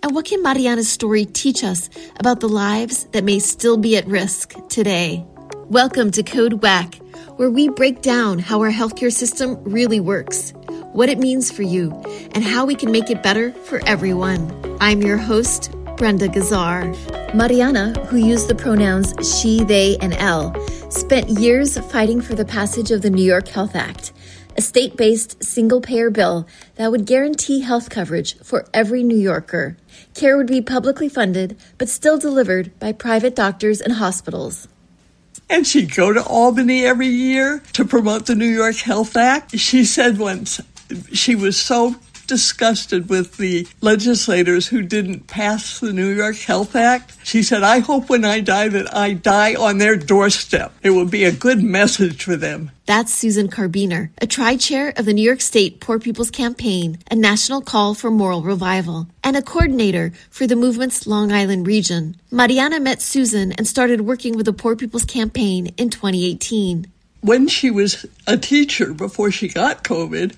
And what can Mariana's story teach us about the lives that may still be at risk today? Welcome to Code WAC, where we break down how our healthcare system really works, what it means for you, and how we can make it better for everyone. I'm your host, Brenda Gazzar. Mariana, who used the pronouns she, they, and elle, spent years fighting for the passage of the New York Health Act, a state-based single-payer bill that would guarantee health coverage for every New Yorker. Care would be publicly funded, but still delivered by private doctors and hospitals. And she'd go to Albany every year to promote the New York Health Act. She said once she was so disgusted with the legislators who didn't pass the New York Health Act. She said, I hope when I die that I die on their doorstep. It will be a good message for them. That's Susan Carbiner, a tri-chair of the New York State Poor People's Campaign, a national call for moral revival, and a coordinator for the movement's Long Island region. Mariana met Susan and started working with the Poor People's Campaign in 2018. When she was a teacher before she got COVID,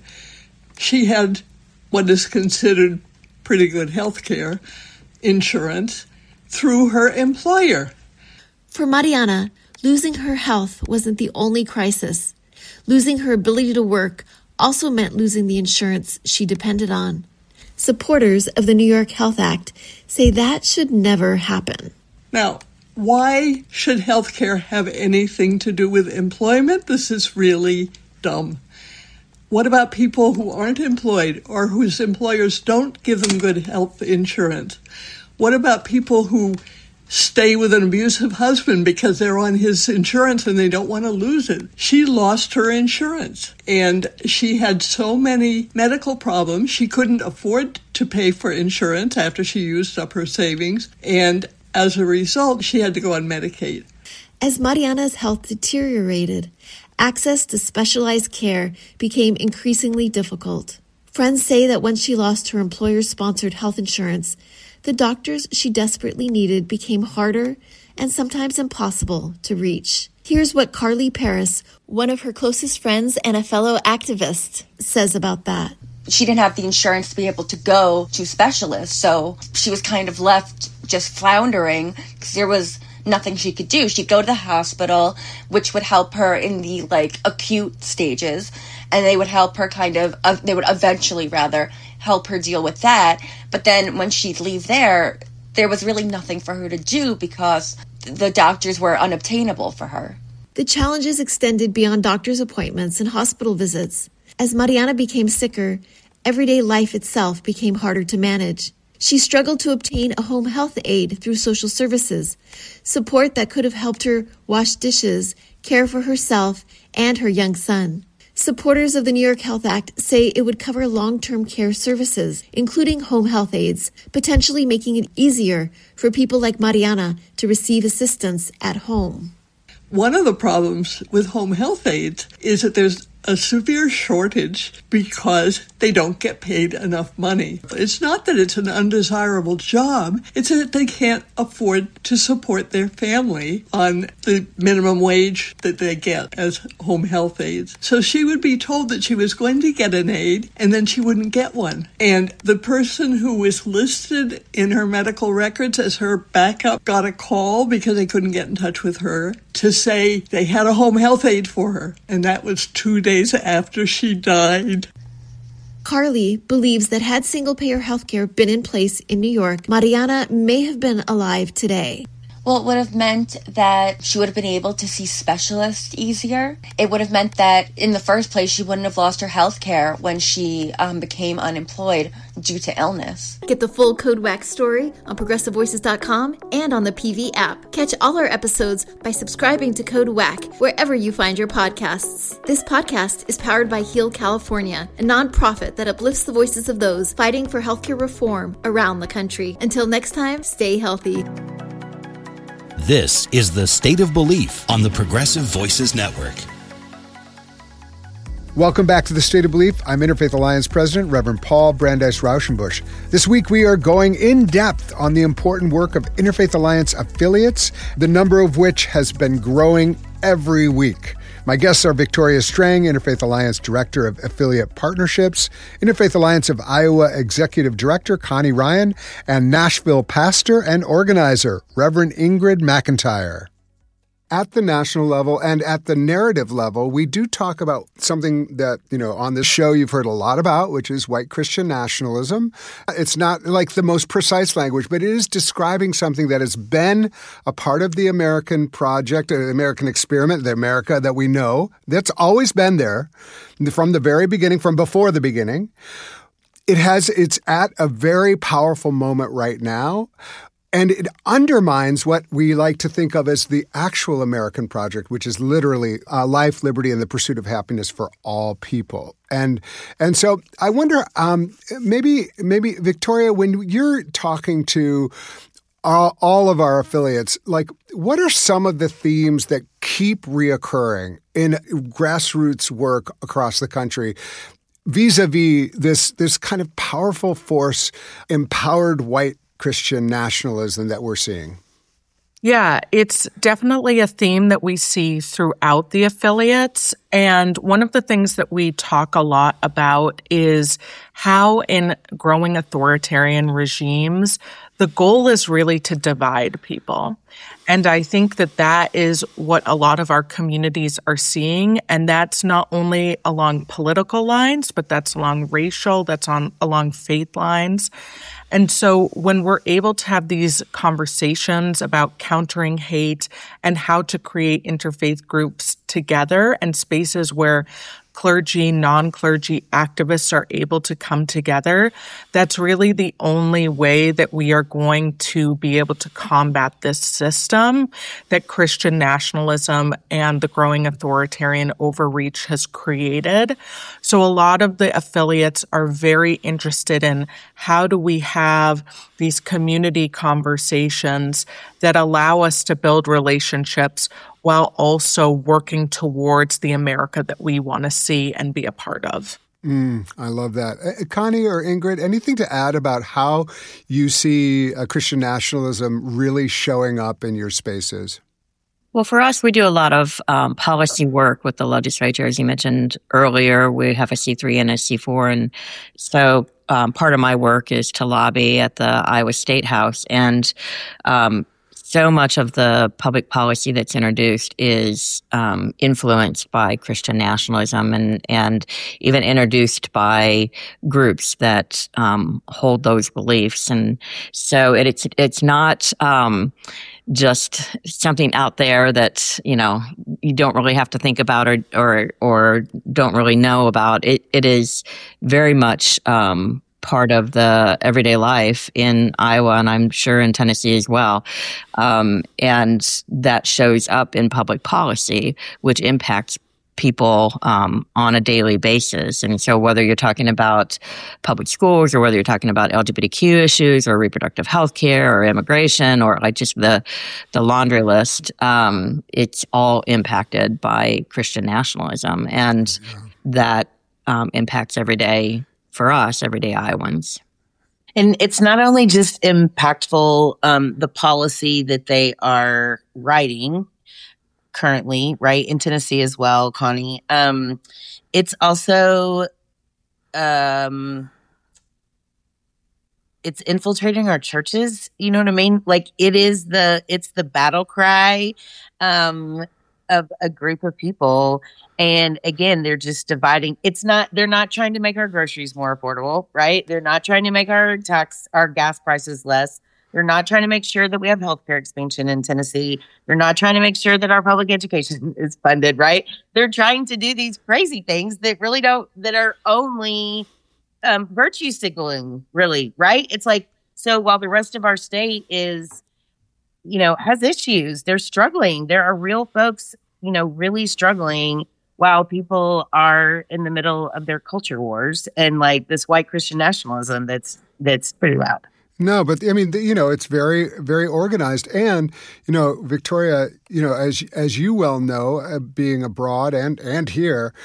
she had what is considered pretty good health care insurance through her employer. For Mariana, losing her health wasn't the only crisis. Losing her ability to work also meant losing the insurance she depended on. Supporters of the New York Health Act say that should never happen. Now, why should health care have anything to do with employment? This is really dumb. What about people who aren't employed or whose employers don't give them good health insurance? What about people who stay with an abusive husband because they're on his insurance and they don't want to lose it? She lost her insurance and she had so many medical problems. She couldn't afford to pay for insurance after she used up her savings. And as a result, she had to go on Medicaid. As Mariana's health deteriorated, access to specialized care became increasingly difficult. Friends say that when she lost her employer-sponsored health insurance, the doctors she desperately needed became harder and sometimes impossible to reach. Here's what Carly Paris, one of her closest friends and a fellow activist, says about that. She didn't have the insurance to be able to go to specialists, so she was kind of left just floundering because there was nothing she could do. She'd go to the hospital, which would help her in the acute stages, and they would help her they would eventually help her deal with that. But then when she'd leave there was really nothing for her to do because the doctors were unobtainable for her. The challenges extended beyond doctor's appointments and hospital visits. As Mariana became sicker, everyday life itself became harder to manage. She struggled to obtain a home health aide through social services, support that could have helped her wash dishes, care for herself and her young son. Supporters of the New York Health Act say it would cover long-term care services, including home health aides, potentially making it easier for people like Mariana to receive assistance at home. One of the problems with home health aides is that there's a severe shortage because they don't get paid enough money. It's not that it's an undesirable job, it's that they can't afford to support their family on the minimum wage that they get as home health aides. So she would be told that she was going to get an aide and then she wouldn't get one. And the person who was listed in her medical records as her backup got a call because they couldn't get in touch with her to say they had a home health aide for her. And that was 2 days after she died. Carly believes that had single-payer healthcare been in place in New York, Mariana may have been alive today. Well, it would have meant that she would have been able to see specialists easier. It would have meant that in the first place, she wouldn't have lost her health care when she became unemployed due to illness. Get the full Code WAC story on ProgressiveVoices.com and on the PV app. Catch all our episodes by subscribing to Code WAC wherever you find your podcasts. This podcast is powered by Heal California, a nonprofit that uplifts the voices of those fighting for healthcare reform around the country. Until next time, stay healthy. This is The State of Belief on the Progressive Voices Network. Welcome back to The State of Belief. I'm Interfaith Alliance President, Reverend Paul Brandeis Rauschenbusch. This week we are going in depth on the important work of Interfaith Alliance affiliates, the number of which has been growing every week. My guests are Victoria Strang, Interfaith Alliance Director of Affiliate Partnerships, Interfaith Alliance of Iowa Executive Director Connie Ryan, and Nashville pastor and organizer Reverend Ingrid McIntyre. At the national level and at the narrative level, we do talk about something that, on this show you've heard a lot about, which is white Christian nationalism. It's not like the most precise language, but it is describing something that has been a part of the American project, the American experiment, the America that we know. That's always been there from the very beginning, from before the beginning. It's at a very powerful moment right now. And it undermines what we like to think of as the actual American project, which is literally life, liberty, and the pursuit of happiness for all people. And so I wonder, maybe Victoria, when you're talking to all of our affiliates, like, what are some of the themes that keep reoccurring in grassroots work across the country vis-a-vis this kind of powerful force, empowered white Christian nationalism that we're seeing? Yeah, it's definitely a theme that we see throughout the affiliates. And one of the things that we talk a lot about is how in growing authoritarian regimes, the goal is really to divide people. And I think that is what a lot of our communities are seeing. And that's not only along political lines, but that's along racial, along faith lines. And so when we're able to have these conversations about countering hate and how to create interfaith groups together and spaces where clergy, non-clergy activists are able to come together, that's really the only way that we are going to be able to combat this system that Christian nationalism and the growing authoritarian overreach has created. So a lot of the affiliates are very interested in how do we have these community conversations that allow us to build relationships while also working towards the America that we want to see and be a part of. I love that. Connie or Ingrid, anything to add about how you see Christian nationalism really showing up in your spaces? Well, for us, we do a lot of policy work with the legislature. As you mentioned earlier, we have a C3 and a C4. And so part of my work is to lobby at the Iowa State House. And so much of the public policy that's introduced is influenced by Christian nationalism and even introduced by groups that hold those beliefs. And so it's not just something out there that, you don't really have to think about or don't really know about. It is very much part of the everyday life in Iowa, and I'm sure in Tennessee as well. And that shows up in public policy, which impacts people on a daily basis. And so whether you're talking about public schools or whether you're talking about LGBTQ issues or reproductive health care or immigration or like just the laundry list, it's all impacted by Christian nationalism. And that impacts every day for us, everyday Iowans. And it's not only just impactful, the policy that they are writing currently, right, in Tennessee as well, Connie. It's also, it's infiltrating our churches. You know what I mean? Like it's the battle cry, of a group of people. And again, they're just dividing. They're not trying to make our groceries more affordable, right? They're not trying to make our gas prices less. They're not trying to make sure that we have healthcare expansion in Tennessee. They're not trying to make sure that our public education is funded, right? They're trying to do these crazy things that really that are only virtue signaling, really, right? It's like, so while the rest of our state is, has issues, they're struggling. There are real folks, really struggling while people are in the middle of their culture wars and like this white Christian nationalism that's pretty loud. No, but I mean, it's very, very organized. And, Victoria, as you well know, being abroad and here,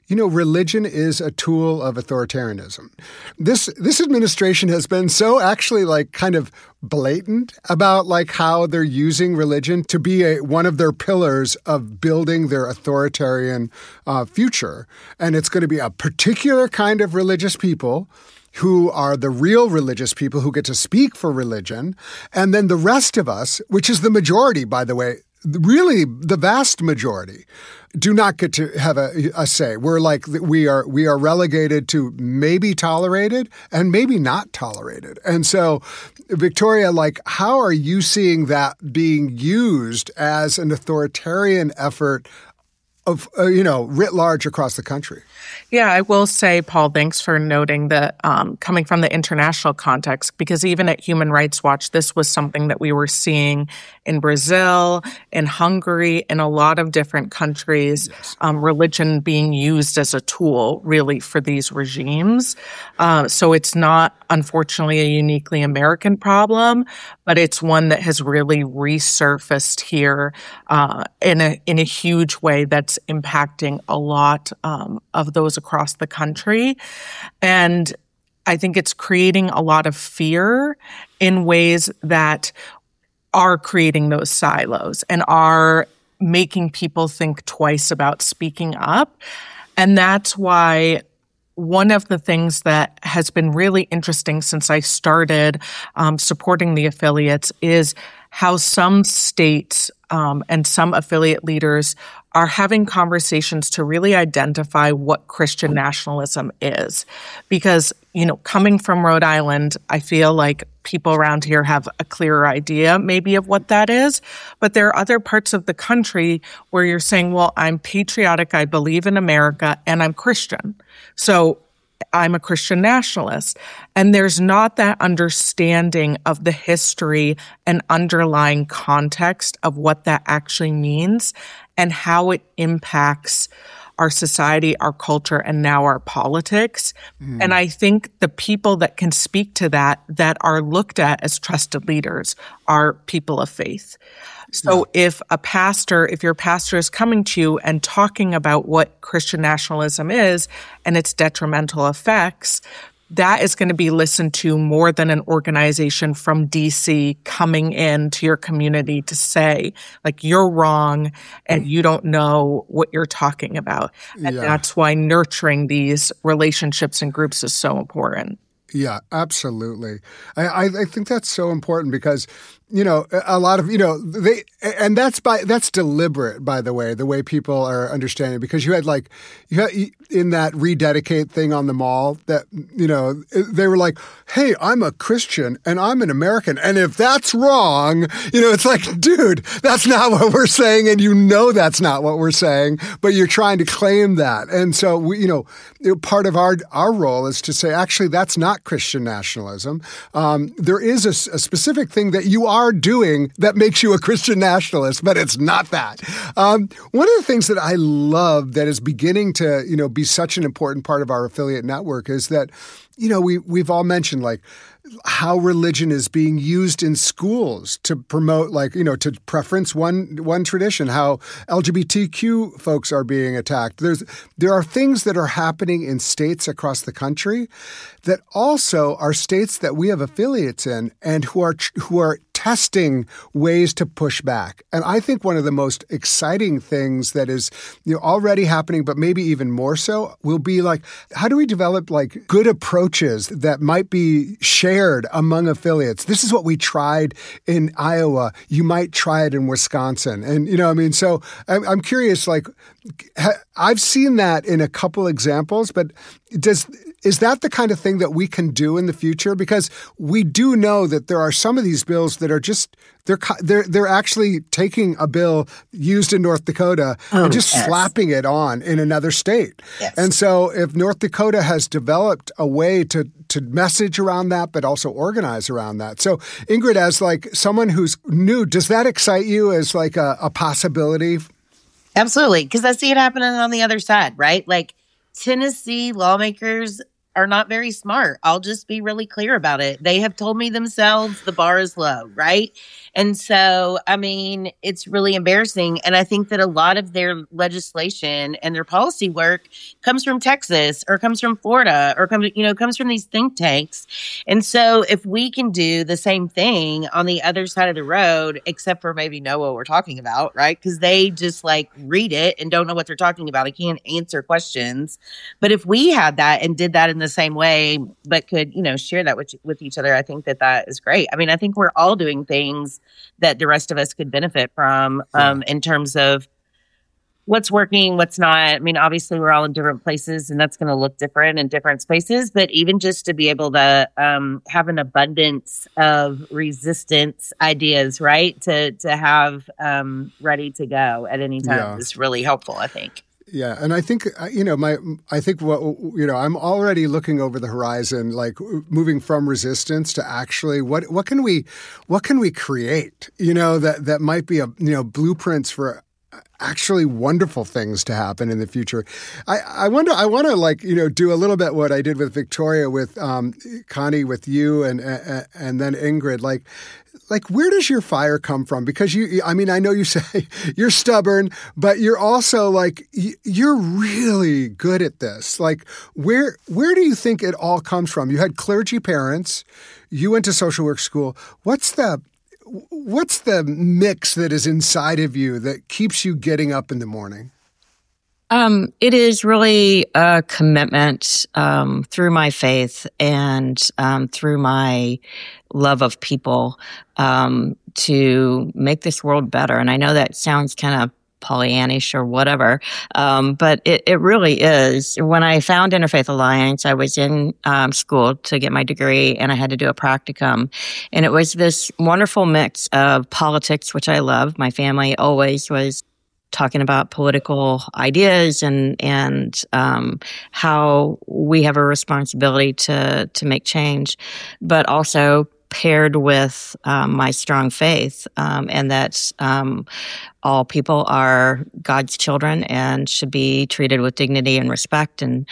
religion is a tool of authoritarianism. This administration has been so actually like kind of blatant about like how they're using religion to be one of their pillars of building their authoritarian future. And it's going to be a particular kind of religious people who are the real religious people who get to speak for religion. And then the rest of us, which is the majority, by the way, really the vast majority, do not get to have a say. We're like, we are relegated to maybe tolerated and maybe not tolerated. And so, Victoria, like, how are you seeing that being used as an authoritarian effort of, writ large across the country? Yeah, I will say, Paul, thanks for noting that coming from the international context, because even at Human Rights Watch, this was something that we were seeing in Brazil, in Hungary, in a lot of different countries, yes. Religion being used as a tool really for these regimes. So it's not, unfortunately, a uniquely American problem, but it's one that has really resurfaced here in a huge way that's impacting a lot of those across the country. And I think it's creating a lot of fear in ways that are creating those silos and are making people think twice about speaking up. And that's why one of the things that has been really interesting since I started supporting the affiliates is how some states and some affiliate leaders are having conversations to really identify what Christian nationalism is. Because, coming from Rhode Island, I feel like people around here have a clearer idea maybe of what that is. But there are other parts of the country where you're saying, well, I'm patriotic, I believe in America, and I'm Christian. So I'm a Christian nationalist. And there's not that understanding of the history and underlying context of what that actually means and how it impacts our society, our culture, and now our politics. And I think the people that can speak to that are looked at as trusted leaders are people of faith. So if your pastor is coming to you and talking about what Christian nationalism is and its detrimental effects, that is going to be listened to more than an organization from DC coming in to your community to say, like, you're wrong and you don't know what you're talking about. And that's why nurturing these relationships and groups is so important. Yeah, absolutely. I think that's so important because, a lot of, and that's deliberate, by the way people are understanding, because you had in that rededicate thing on the mall that, they were like, hey, I'm a Christian and I'm an American. And if that's wrong, it's like, dude, that's not what we're saying. And that's not what we're saying, but you're trying to claim that. And so, part of our role is to say, actually, that's not Christian nationalism. There is a specific thing that you are doing that makes you a Christian nationalist, but it's not that. One of the things that I love that is beginning to, be such an important part of our affiliate network is that, we've all mentioned like how religion is being used in schools to promote to preference one tradition, how LGBTQ folks are being attacked. There are things that are happening in states across the country that also are states that we have affiliates in and who are testing ways to push back. And I think one of the most exciting things that is already happening, but maybe even more so, will be like, how do we develop good approaches that might be shared among affiliates? This is what we tried in Iowa. You might try it in Wisconsin. And, so I'm curious, I've seen that in a couple examples, but is that the kind of thing that we can do in the future? Because we do know that there are some of these bills that are just they're actually taking a bill used in North Dakota and just slapping it on in another state. Yes. And so if North Dakota has developed a way to message around that, but also organize around that. So Ingrid, as someone who's new, does that excite you as a possibility? Absolutely, because I see it happening on the other side, right? Tennessee lawmakers are not very smart. I'll just be really clear about it. They have told me themselves the bar is low, right? And so, I mean, it's really embarrassing. And I think that a lot of their legislation and their policy work comes from Texas or comes from Florida or comes from these think tanks. And so if we can do the same thing on the other side of the road, except for maybe know what we're talking about, right? Because they just like read it and don't know what they're talking about. They can't answer questions. But if we had that and did that in the same way, but could, share that with each other, I think that is great. I mean, I think we're all doing things that the rest of us could benefit from in terms of what's working, what's not. I mean, obviously we're all in different places and that's going to look different in different spaces, but even just to be able to have an abundance of resistance ideas, right? To have ready to go at any time is really helpful, I think. Yeah, and I think I'm already looking over the horizon, like moving from resistance to actually what can we create? That might be blueprints for actually wonderful things to happen in the future. I want to do a little bit what I did with Victoria, with Connie, with you, and then Ingrid, like where does your fire come from? Because I know you say you're stubborn, but you're also like, you're really good at this. Like where do you think it all comes from? You had clergy parents, you went to social work school. What's the mix that is inside of you that keeps you getting up in the morning? It is really a commitment through my faith and through my love of people to make this world better. And I know that sounds kind of Pollyannish or whatever, but it really is. When I found Interfaith Alliance, I was in school to get my degree, and I had to do a practicum. And it was this wonderful mix of politics, which I love. My family always was talking about political ideas and how we have a responsibility to make change, but also paired with my strong faith, and that all people are God's children and should be treated with dignity and respect. And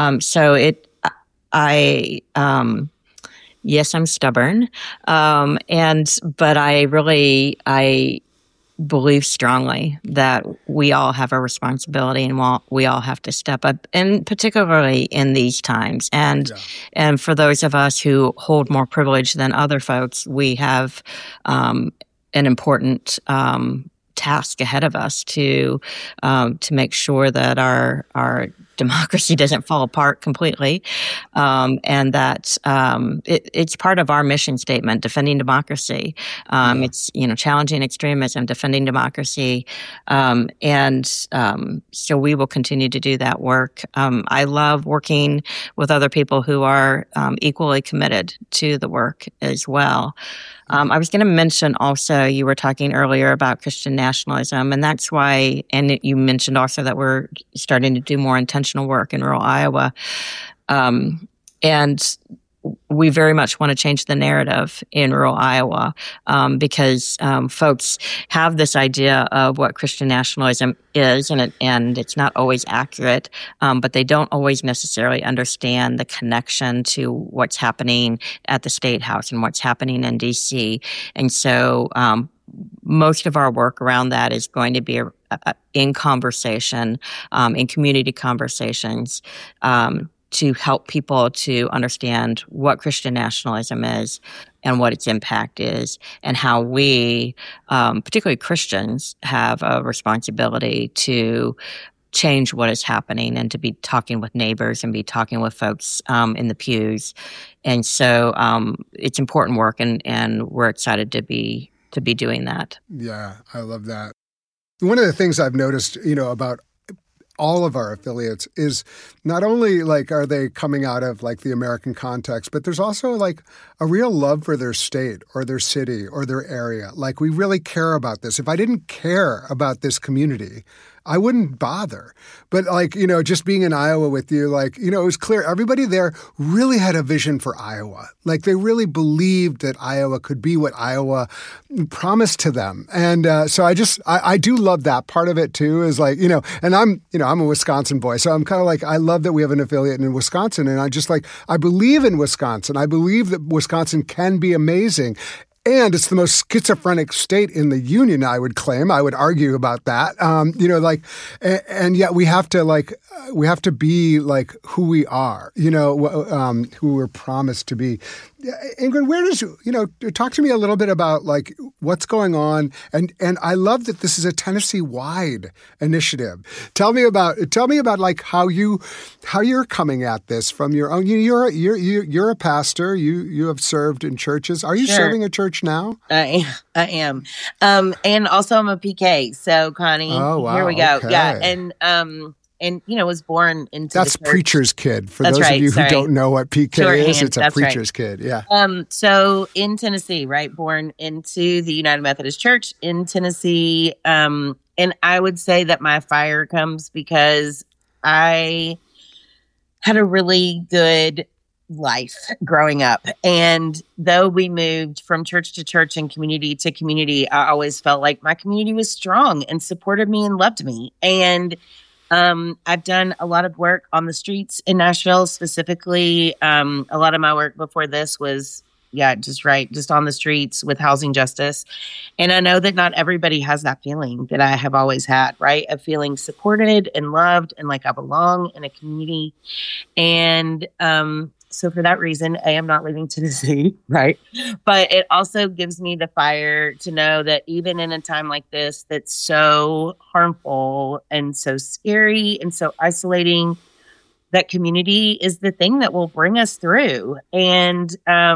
yes, I'm stubborn, but I believe strongly that we all have a responsibility and we all have to step up, and particularly in these times. And for those of us who hold more privilege than other folks, we have an important task ahead of us to make sure that our democracy doesn't fall apart completely, and that it's part of our mission statement: defending democracy. It's challenging extremism, defending democracy, and so we will continue to do that work. I love working with other people who are equally committed to the work as well. I was going to mention also, you were talking earlier about Christian nationalism, and that's why, and you mentioned also that we're starting to do more intentional work in rural Iowa. And we very much want to change the narrative in rural Iowa, because folks have this idea of what Christian nationalism is, and it's not always accurate, but they don't always necessarily understand the connection to what's happening at the State House and what's happening in D.C. And so most of our work around that is going to be in conversation, in community conversations, to help people to understand what Christian nationalism is and what its impact is, and how we, particularly Christians, have a responsibility to change what is happening and to be talking with neighbors and be talking with folks in the pews. And so it's important work, and we're excited to be doing that. Yeah, I love that. One of the things I've noticed, about all of our affiliates is not only are they coming out of the American context, but there's also a real love for their state or their city or their area. We really care about this. If I didn't care about this community, I wouldn't bother. But like, just being in Iowa with you, like, it was clear everybody there really had a vision for Iowa. Like they really believed that Iowa could be what Iowa promised to them. And so I do love that part of it too, is like, and I'm a Wisconsin boy. So I'm kind of like, I love that we have an affiliate in Wisconsin. And I believe in Wisconsin. I believe that Wisconsin can be amazing. And it's the most schizophrenic state in the union, I would claim. I would argue about that. And yet we have to be like who we are, who we're promised to be. Ingrid, where does, talk to me a little bit about like what's going on. And I love that this is a Tennessee-wide initiative. Tell me about like how you're coming at this from your own. You're a pastor. You have served in churches. Are you serving a church now? I am. And also I'm a PK. So Connie, here we go. Okay. Yeah. And was born into that's the church. Preacher's kid. For those of you who don't know what PK is, it's a preacher's kid. Yeah. So in Tennessee, right, born into the United Methodist Church in Tennessee, and I would say that my fire comes because I had a really good life growing up, and though we moved from church to church and community to community, I always felt like my community was strong and supported me and loved me. And I've done a lot of work on the streets in Nashville specifically. A lot of my work before this was, just on the streets with housing justice. And I know that not everybody has that feeling that I have always had, right? Of feeling supported and loved and like I belong in a community. And, so for that reason, I am not leaving Tennessee, right? But it also gives me the fire to know that even in a time like this, that's so harmful and so scary and so isolating, that community is the thing that will bring us through. And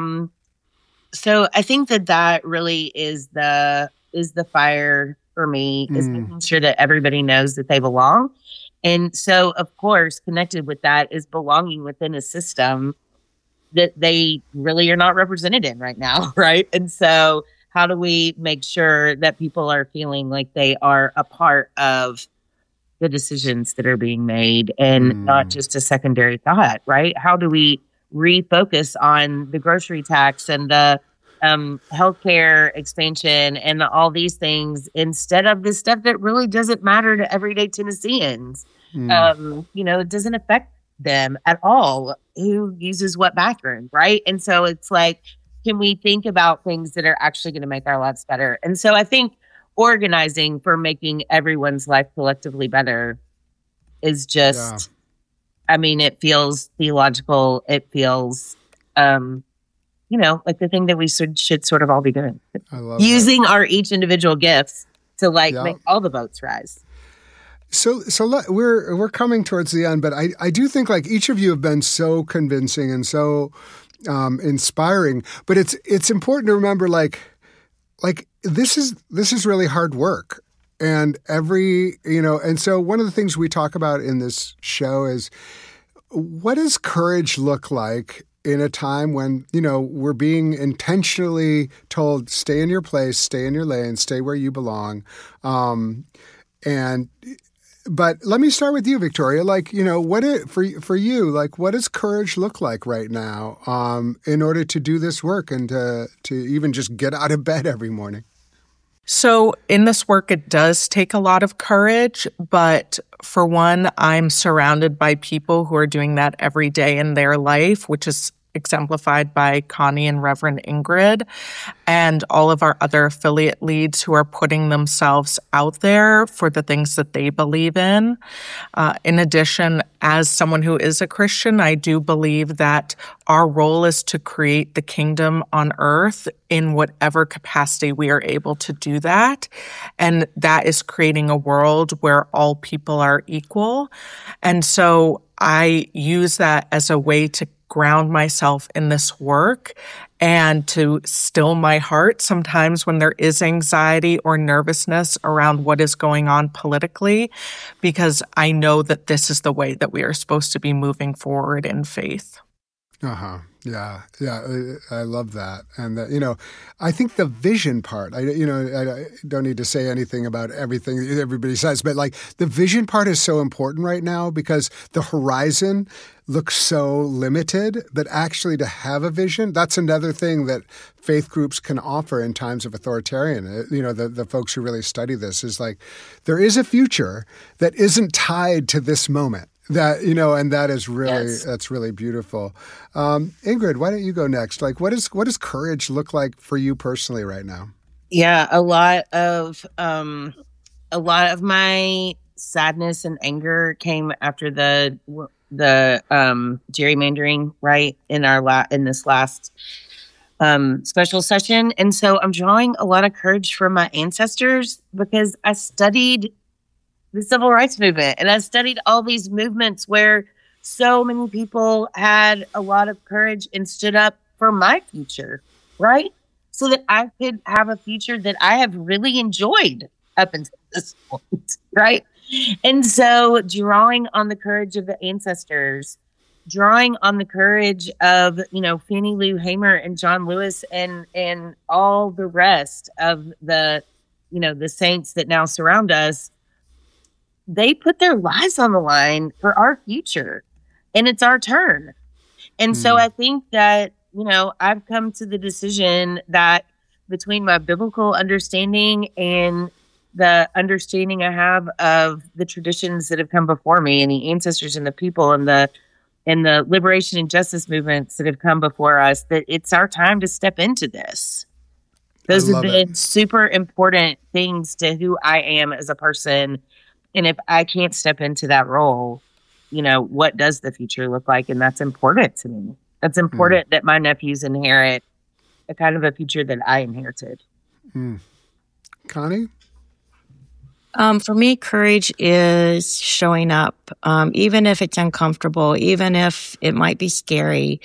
so I think that really is the fire for me, is making sure that everybody knows that they belong. And so, of course, connected with that is belonging within a system that they really are not represented in right now, right? And so how do we make sure that people are feeling like they are a part of the decisions that are being made and not just a secondary thought, right? How do we refocus on the grocery tax and the healthcare expansion and all these things instead of the stuff that really doesn't matter to everyday Tennesseans? It doesn't affect them at all. Who uses what bathroom, right? And so it's like, can we think about things that are actually going to make our lives better? And so I think organizing for making everyone's life collectively better is just, it feels theological. It feels, like the thing that we should sort of all be doing. I love using our each individual gifts to make all the boats rise. So we're coming towards the end, but I do think like each of you have been so convincing and so inspiring. But it's important to remember like this is really hard work, and and so one of the things we talk about in this show is, what does courage look like in a time when, we're being intentionally told, stay in your place, stay in your lane, stay where you belong, But let me start with you, Victoria. Like, for you, like, what does courage look like right now in order to do this work and to even just get out of bed every morning? So in this work, it does take a lot of courage, but for one, I'm surrounded by people who are doing that every day in their life, which is exemplified by Connie and Reverend Ingrid, and all of our other affiliate leads who are putting themselves out there for the things that they believe in. In addition, as someone who is a Christian, I do believe that our role is to create the kingdom on earth in whatever capacity we are able to do that. And that is creating a world where all people are equal. And so I use that as a way to ground myself in this work and to still my heart sometimes when there is anxiety or nervousness around what is going on politically, because I know that this is the way that we are supposed to be moving forward in faith. Yeah, I love that. And, I think the vision part, I don't need to say anything about everything everybody says, but like the vision part is so important right now because the horizon looks so limited, but actually to have a vision, that's another thing that faith groups can offer in times of authoritarian. The folks who really study this is like, there is a future that isn't tied to this moment. That, and that is really, That's really beautiful. Ingrid, why don't you go next? Like, what does courage look like for you personally right now? Yeah, a lot of my sadness and anger came after the gerrymandering, right, in this last special session. And so I'm drawing a lot of courage from my ancestors because I studied the civil rights movement and I studied all these movements where so many people had a lot of courage and stood up for my future, right? So that I could have a future that I have really enjoyed up until this point, right? And so drawing on the courage of the ancestors, drawing on the courage of, Fannie Lou Hamer and John Lewis and all the rest of the saints that now surround us, they put their lives on the line for our future and it's our turn. And so I think that, I've come to the decision that between my biblical understanding and the understanding I have of the traditions that have come before me and the ancestors and the people and the liberation and justice movements that have come before us, that it's our time to step into this. Those have been super important things to who I am as a person. And if I can't step into that role, what does the future look like? And that's important to me. That's important that my nephews inherit a kind of a future that I inherited. Connie? For me, courage is showing up, even if it's uncomfortable, even if it might be scary,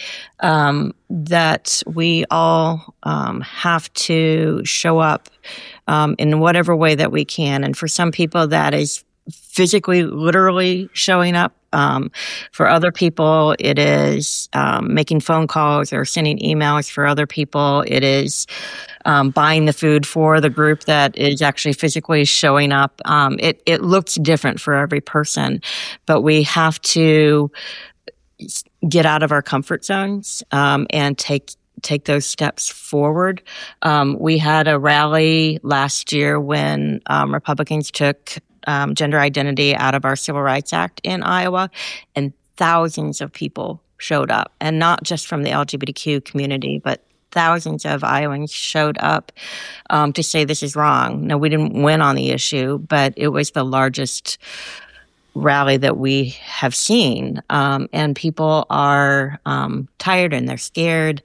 that we all have to show up in whatever way that we can. And for some people, that is physically, literally showing up. For other people, it is making phone calls or sending emails. For other people, it is buying the food for the group that is actually physically showing up. It looks different for every person, but we have to get out of our comfort zones and take those steps forward. We had a rally last year when Republicans took gender identity out of our Civil Rights Act in Iowa, and thousands of people showed up, and not just from the LGBTQ community, but thousands of Iowans showed up to say this is wrong. Now, we didn't win on the issue, but it was the largest rally that we have seen. And people are tired and they're scared.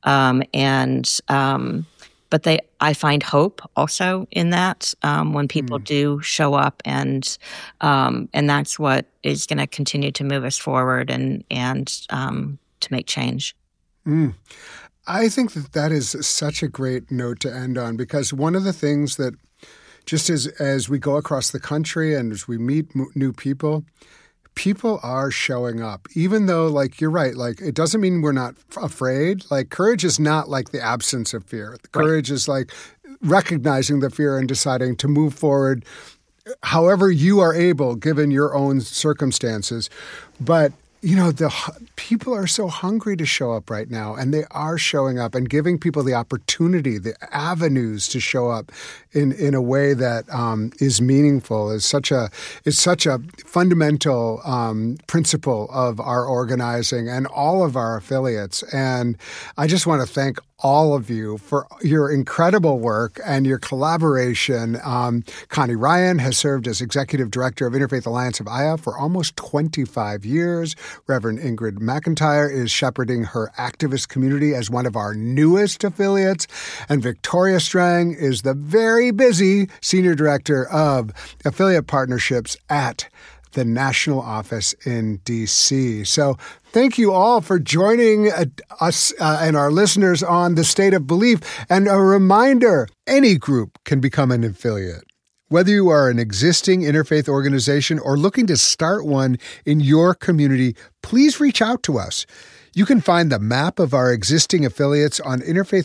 But I find hope also in that when people do show up, and that's what is going to continue to move us forward and to make change. I think that is such a great note to end on, because one of the things that just as we go across the country and as we meet new people, people are showing up, even though, like, you're right, like, it doesn't mean we're not afraid. Like, courage is not like the absence of fear. Courage is like recognizing the fear and deciding to move forward however you are able, given your own circumstances. But the people are so hungry to show up right now, and they are showing up, and giving people the opportunity, the avenues to show up in a way that is meaningful is such a fundamental principle of our organizing and all of our affiliates. And I just want to thank all of you for your incredible work and your collaboration. Connie Ryan has served as Executive Director of Interfaith Alliance of Iowa for almost 25 years. Reverend Ingrid McIntyre is shepherding her activist community as one of our newest affiliates. And Victoria Strang is the very busy Senior Director of Affiliate Partnerships at the national office in D.C. So thank you all for joining us and our listeners on The State of Belief. And a reminder, any group can become an affiliate. Whether you are an existing interfaith organization or looking to start one in your community, please reach out to us. You can find the map of our existing affiliates on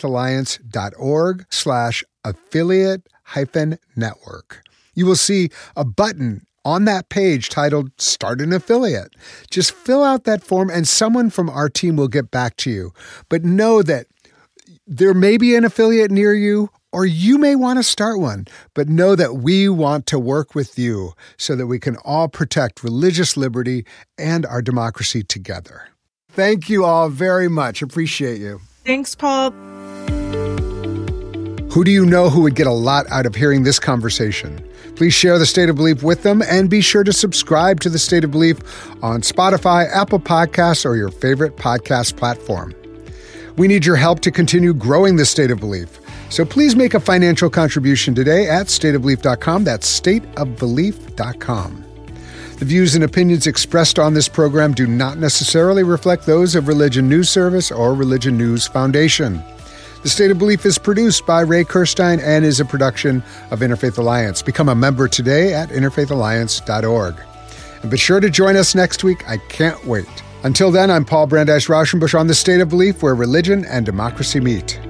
interfaithalliance.org/affiliate-network. You will see a button on that page titled Start an Affiliate. Just fill out that form and someone from our team will get back to you. But know that there may be an affiliate near you, or you may want to start one, but know that we want to work with you so that we can all protect religious liberty and our democracy together. Thank you all very much. Appreciate you. Thanks, Paul. Who do you know who would get a lot out of hearing this conversation? Please share The State of Belief with them and be sure to subscribe to The State of Belief on Spotify, Apple Podcasts, or your favorite podcast platform. We need your help to continue growing The State of Belief. So please make a financial contribution today at stateofbelief.com. That's stateofbelief.com. The views and opinions expressed on this program do not necessarily reflect those of Religion News Service or Religion News Foundation. The State of Belief is produced by Ray Kirstein and is a production of Interfaith Alliance. Become a member today at interfaithalliance.org. And be sure to join us next week. I can't wait. Until then, I'm Paul Brandeis Rauschenbusch on The State of Belief, where religion and democracy meet.